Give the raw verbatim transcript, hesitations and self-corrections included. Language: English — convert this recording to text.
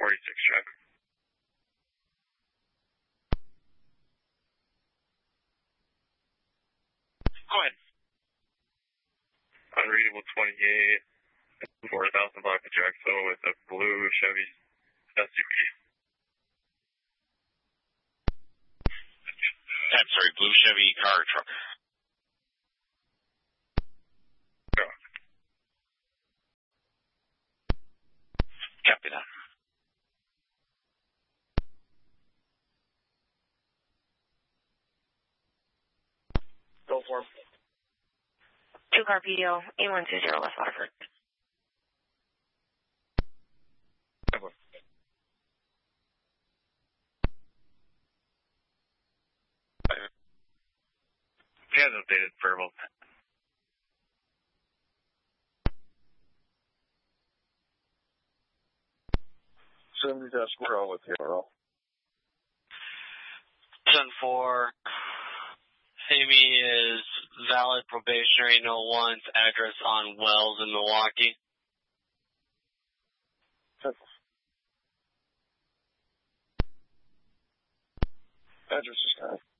forty-six traffic. Go ahead. Unreadable twenty-eight, four thousand block of Jacksonville with a blue Chevy S U V. I'm sorry, blue Chevy car or truck. Truck. Copy that. Go for him. Two car P D O, eight one two zero West Waterford. He has updated verbal. seventy dash four L with T R L. ten four. Amy is valid probationary, no one's address on Wells in Milwaukee. Address is correct.